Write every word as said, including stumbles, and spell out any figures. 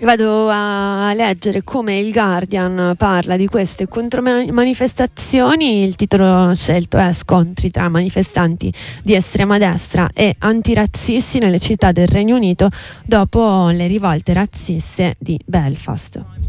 Vado a leggere come il Guardian parla di queste contromanifestazioni. Il titolo scelto è "Scontri tra manifestanti di estrema destra e antirazzisti nelle città del Regno Unito dopo le rivolte razziste di Belfast".